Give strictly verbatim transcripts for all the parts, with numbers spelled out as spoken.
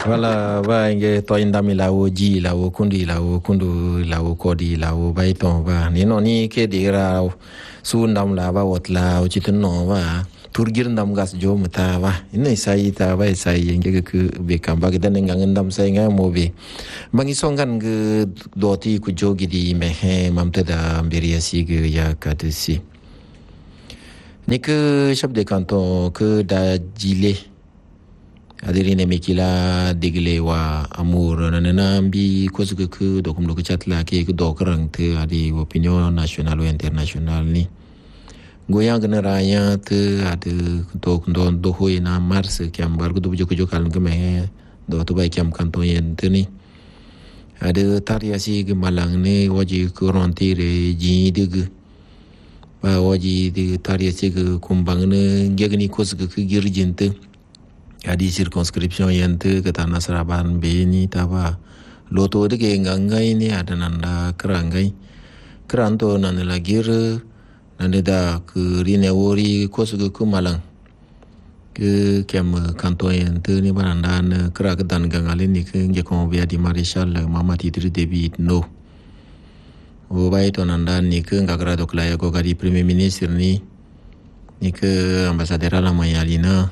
Wala ba inge to indami la wo ji la wo kundi la wo kundu la wo kodi la wo bai to ba ni no ni ke dira su ndam la ba wot la o chitin no ba turgir ndam gas jo mata ba ina sai ta ba sai inge ke be kam ba gidan ngang ndam sai nga mo be bangi songan ge doti ku jogi di me he mamta da mberiya si ge ya kadisi ni ke chef de canton ke da jile adiri ne mekila digle wa amur nanana bi ko suka ku dokum do chatla ke ku dokrang te adi opinion national ou international ni goyang na raya te ade do do do hoina mars ke ambar ku do jo jo kal ngame do to bai kam kanton yen te ni ade tariasi ge malang ne waji ku rontire ji dig ba waji de tariasi ge kumbang ne gegni ko suka ku girjin te adi circonscription yente kata nasraban beni taba loto de ke ngangai ni ada nanda kerangai keranto nanda lagir nanda da ke rinewori kosugu ku malang ke kem kanto yente ni baranda ne kerak dan gangali ni ke nge ko bia di marshal mama titri debit no o bai to nanda ni ke ngagra dokla ya ko gadi premier ministre ni ni ke ambassadeur la mayalina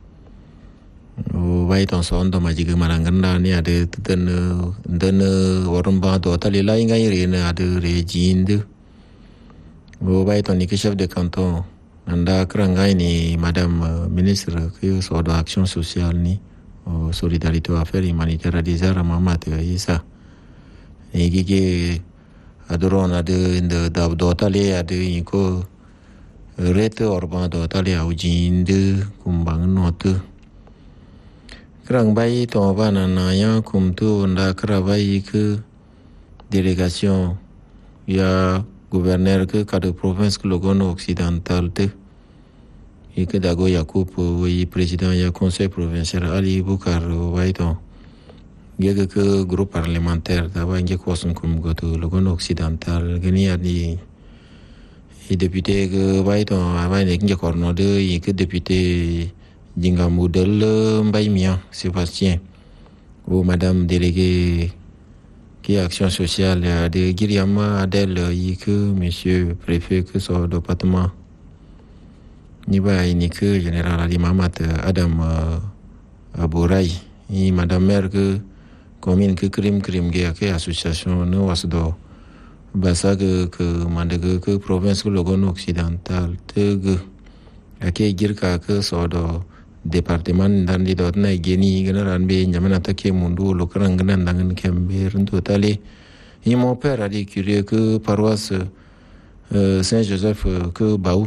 o bai ton son do majiga maranganda ni ade ten den warumba do tali la inga ire ne ade rejind o bai ton ni chef de canton nanda krangai ni madame ministre que so do action sociale ni o solidarité affaires humanitaires dizara mamat isa e gige adoron ade de do tali ade ko rete orban do tali aujind kumbang note kerang bayi to bana na ya kum tu nda kra bayi ke délégation ya gouverneur ke cadre province ke logono occidental te e ke dago yakub wi président ya conseil provincial ali bukar bayi to ye ke groupe parlementaire da ba nge ko sun kum go to logono occidental gani ali e député ke bayi to ba ne nge korno de e ke député Jinga modèle Mbaïmia Sébastien ou madame déléguée qui action sociale de Giriama Adèle Yike monsieur préfet que son département ni ba ni que général Ali Mamat Adam Abouray ni madame maire que commune que crime crime que association no wasdo basa que que mandege que province que logon occidental te que ake girka que so do département dan di dot na geni ganaran be nyamana take mundu lokran ganan dangan kembe rento tali et mon père a dit curieux que paroisse euh, Saint-Joseph que Baou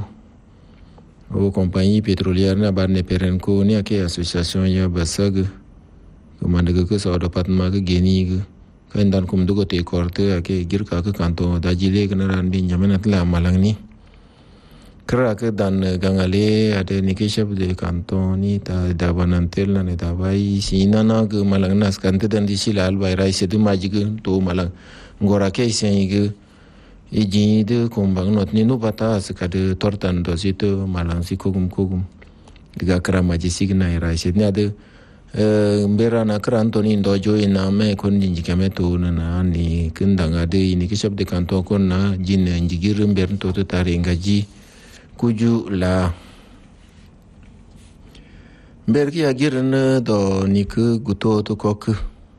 au compagnie pétrolière na barne perenko ni ake association ya basag que mandaga que so département que geni kan dan kum dugo te korte ake girka que kanto dajile ganaran be nyamana tla malang ni kera ke dan gangale ada ni ke chef de canton ni ta da banantel na ne da bai sinana ke malang nas kante dan di silal bai rai se du majige to malang ngora ke sen ige e ji de kombang not ni no bata se ka de tortan do sito malang si kogum kogum diga kra maji signa rai se ni ade mbera na kra antoni ndo jo ina me kon ni jikame to na ni kendanga de ni ke chef de canton kon na jin njigir mber to to tare ngaji kuju la berki agirne do nik guto to kok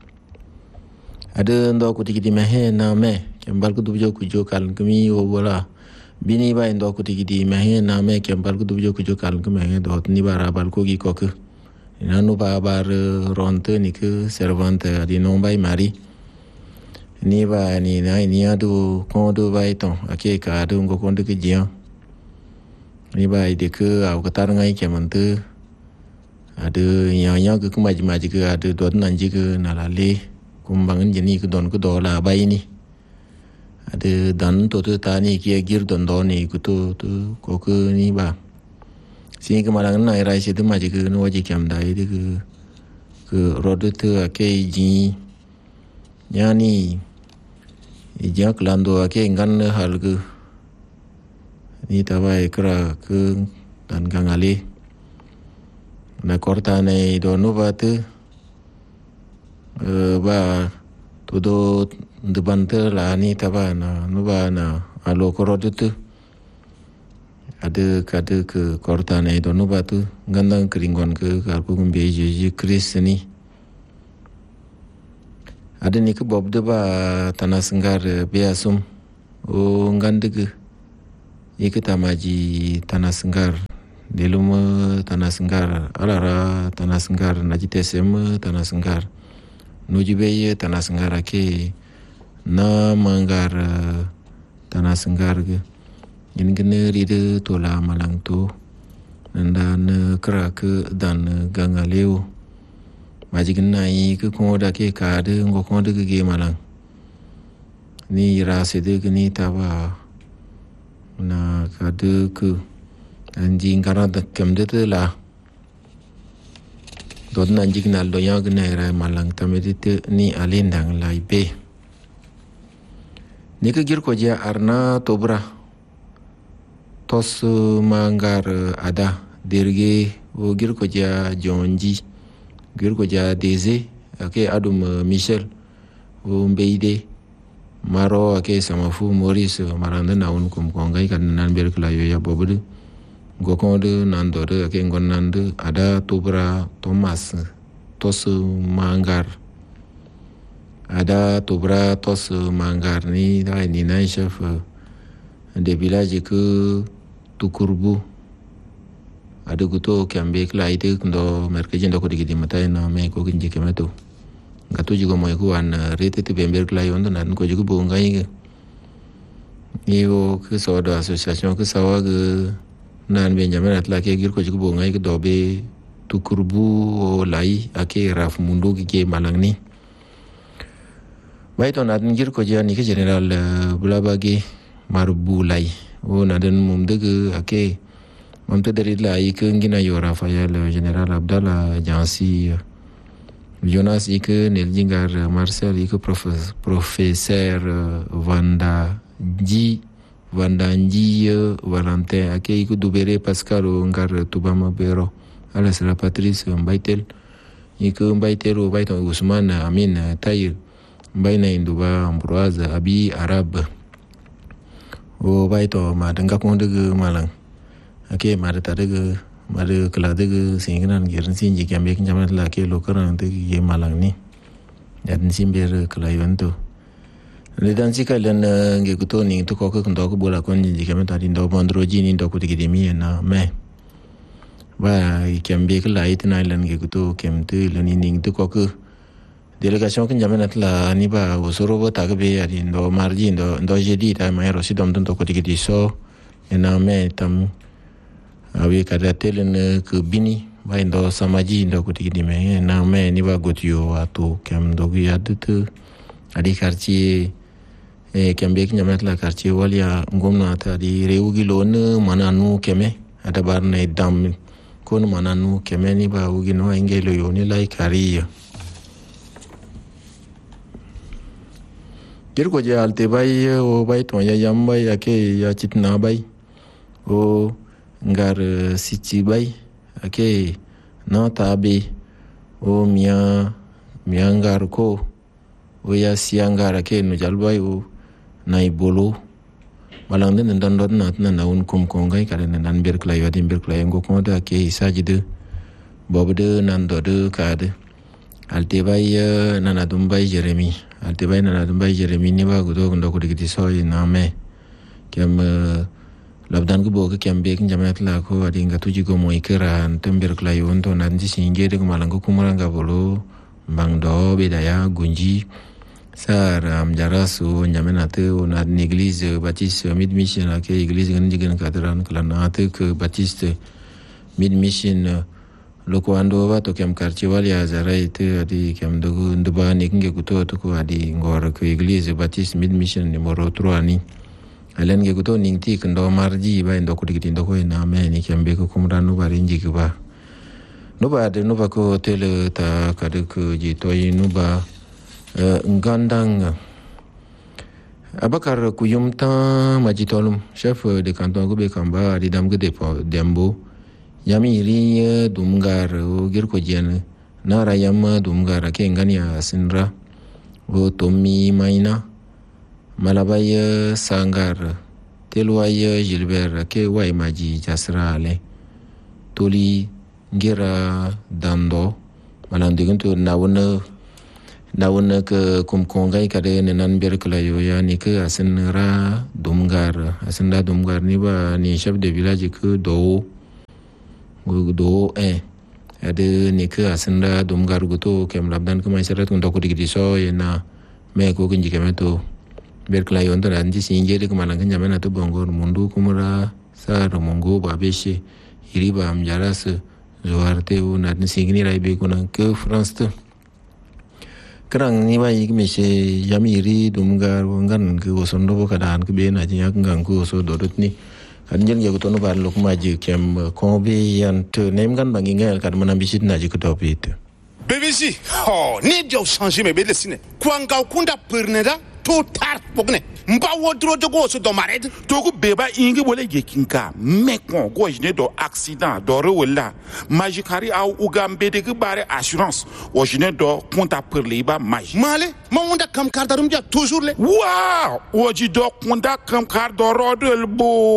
ada ndo kuti di mehe na me kembal ku dubjo kujo kal kemi o bola bini ba ndo kuti di mehe na me kembal ku dubjo kujo kal kemi do ni bara bal ko gi kok nanu ba bar ronte nik servante di non bay mari ni ba ni na ni adu ko do bay ton ake ka do ngo ko de ki ni bai de ke au katar ngai ke mante ada yang yang ke kemaj maj ke ada dot nanji ke nalale kumbangan jeni ke don ke dola bai ni ada dan to to tani ki gir don don ni ku to to ko ke ni ba sin ke malang nai rai se de maj ke no ji kam dai de ke ke rodo te ke ji yani ija klando ke ngan hal ke ni tabai kera ke dan gangale na korta ne do no bate ba todo debante la ni tabana no ba na alo korodutu ada kada ke kortana itu no ba tu gandang keringon ke karpu kumbe je Kris ni ada ni ke bob de ba tanah senggar beasum o ngandege iki tamaji tanah senggar delum tanah senggar alara tanah senggar naji tesem tanah senggar nujibe tanah senggar ke na manggar tanah senggar ke ini kena rida tola malang tu nanda ne kera ke dan gangaleu maji kena i ke komoda ke kade ngokomoda ke ge malang ni rasa de ke ni tawa na kade ke anjing karena kem de te la don anjing nal do yang kena ra malang tamedite ni alindang lai be ni ke gir ko ja arna tobra tos manggar ada derge o gir ko ja jonji gir ko ja deze ake adum Michel o mbeide maro ake samafu Maurice maranda na un kum kongai kan nan ber kala yo ya bobudu gokonde nandore ake ngonande ada tobra Thomas tos mangar ada tobra tos mangar ni dai ni na chef de village ke tukurbu ada guto kambe kla ite ndo merkeje ndo ko digi matai na me ko kinje kemeto gato juga mo ko an rete te bember kla yondo nan ko juga bo ngai iyo ke so do association ke sawa ge nan benjamin atla ke gir ko juga bo ngai ke dobe tukurbu o lai ake raf mundo ke malang ni baito nan gir ko jani ke general bulabagi marbulai o naden mum dege ake mamte dari la ike ngina yo Rafael general Abdallah Jansi Jonas ike Neljingar Marcel ike professeur Vanda Ji Vanda Nji Valentin ake ike dubere Pascal ngar tubama bero ala sera Patrice Mbaitel ike Mbaitel o baito Ousmane Amin Tayir mbaina induba Ambroise Abi Arab o baito ma danga ko ndege malang ake ma ta dege ma de kala dege singinan gerin sinji kambe kin jamat la ke lokaran te ge malang ni yadin simber kala yonto le dan sikalen nge kuto ni to ko ko ndo ko bola kon ji kambe ta din do bondroji ni ndo ko digi mi na me ba kambe kala itina len ge kuto kemte len ni to ko ko delegation kin jamanat la ni ba usoro bo tagbe ari ndo marji ndo ndo jedi ta mai ro sidom don to ko digi so ena me tam awi kada telen ke bini ba ndo samaji ndo ko digi me na me ni ba gotio atu kem ndo gi adute adi quartier e kembe kin jamanat la quartier walia ngomna ta di reugi lon mananu keme ada bar ne dam kon mananu keme ni ba ugi no engelo yo ni lai kariya gir ko je alte bay o bay to ya yamba ya ke ya chitna bay o ngar sichi bay ake na tabe o mia miangar ko o ya siangar ake no jalbay o na ibolo malang den dan don na na un kum kongai kare nan ber klay wadim ber klay ngo ko da ke isajide bobde nan do de kade alte bay nana dum bay Jeremy alte bay nana dum bay Jeremy ni ba gudo ndo ko digi so ina me kem labdan go bo kem be kin jamat la ko adi nga tuji go mo ikera tember klay on to nan ji singe de malango kumuranga bolo bang do bedaya gunji sar am jarasu nyamena te on ad église baptiste mid mission ke église ngan jigen kadran klana te ke baptiste mid mission loko ando ba to kem quartier wali azara ite adi kem dogu nduba ni kinge kuto to ko adi ngor ko église baptiste mid mission numero trois ni alen ge kuto ningti kendo marji ba ndo ko digiti ndo ko na me ni kem be ko kumranu bari njiki ba no ba de no ba ko tele ta kade ko ji to yi no ba ngandang Abakar Kuyumta Majitolum chef de canton ko be kamba adi dam ge depo dembo yami ri dumgar o gir ko jen na rayam dumgara ke ngania sinra o Tommy Maina malabay sangar telway Gilbert ke way maji jasrale toli ngira dando malandigun to nawna nawna ke kum kongai kade nenan berkla yo ya ni ke asinra dumgar asinda dumgar ni ba ni chef de village ke do do eh ade ni ke asinda dumgar guto kem labdan ke masyarakat kun to digdi so yena me ko kinji kemeto berkla yo ndo andi sinjeri ke malangan jamana to bongor mundu kumura sa romongo babeshe iriba amjaras zoarte u na singni rai be kuna ke france to kerang ni ba yik meshe yamiri dumgar wangan ke osondo kadan ke be na jinya ngang ku so dodot ni kanjen ya kutono bar lok maji kem kombe yan te nem kan bangi ngel kad manambisit na ji kutopit B B C oh ni jo changer me be lesine kwanga kunda perneda to tar pogne mba wodro de go so do mared to ku beba ingi wole ge kinka mekon go jine do accident do rewala magikari au ugambe de bare assurance o jine do compta pour liba maj male ma wonda kam kardarum dia toujours le wow o ji do compta kam kar do rodel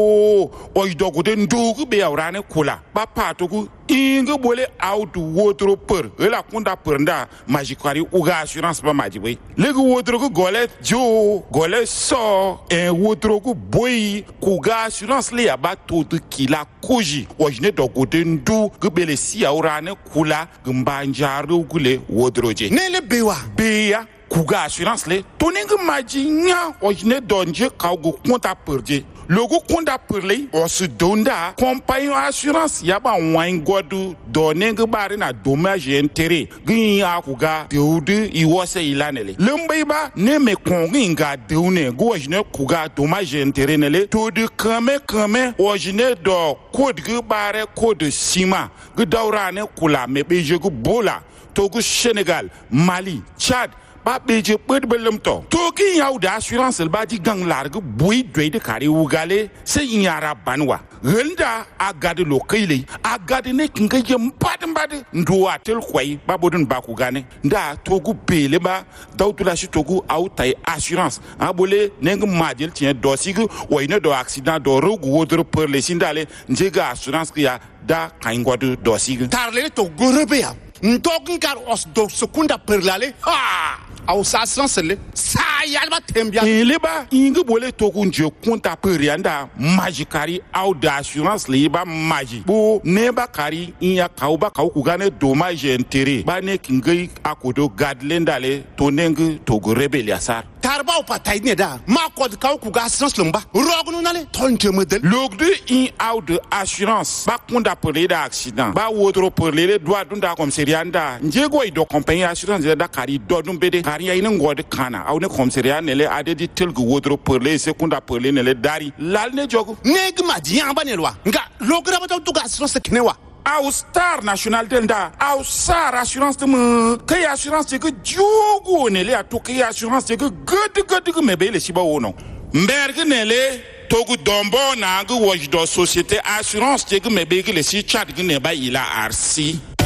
bo o ji do go de ndugu be awrane kula ba pato ku ingi bole au du wodro per ela compta per nda magikari uga assurance ba maji we legu wodro ku gole jo gole so en wodro ku boy ku ga assurance le aba to de kila koji o jine do go de ndu ku bele si awrane kula gamba njaru gule wodroje ne le bewa beya kuga assurance le toning maji nya o jine donje ka go compta perje logo compta perle o se donda compagnie assurance ya ba wan godu doning bare na dommage intérêt gin ya kuga deude i wose ilanele lembe ba ne me konginga deune go jine kuga dommage intérêt nele to de kame kame o jine do code ge bare code sima ge daurane kula me beje go bola Togo Sénégal Mali Tchad ba beje ped belum to toki yaw da assurance ba di gang largue boy doy de kari wugale se nyara banwa renda agade lo kayle agade ne kinga yem padam bade ndo atel koy ba bodun ba ku gane nda togu bele ba dawtula shi togu aw tay assurance abole neng madel tien dosig woyne do accident do rogu wodro per le sindale njega assurance ya da kaingwadu dosig tarle to gorebe ya ntokin kar os do sekunda perlale ha au sa sansele sa yalba tembia leba ingi bole toku nje konta perianda magikari au da assurance liba magi bo neba kari inya kauba kau kugane dommage intérêt ba ne kingai akodo gadlendale to neng togo rebellia sar tarba o patay ne da ma ko kau kuga assurance lumba rognu nale tonte model logde in au de assurance ba konda pele da accident ba wodro pele doit dunda comme serianda njego i do compagnie assurance da kari do dum bede kari ya ina ngode kana au ne comme serianda nele ade di telgu wodro pele sekunda pele nele dari lal ne jogo negma diamba ne lwa nga logra ba to ga assurance kenewa au star national delda au sar assurance de me kay assurance que jogo nele atu kay assurance que god god me be le siba wono mberge nele togu dombo na ngu wajdo société assurance que me be le si chat ne ba ila arsi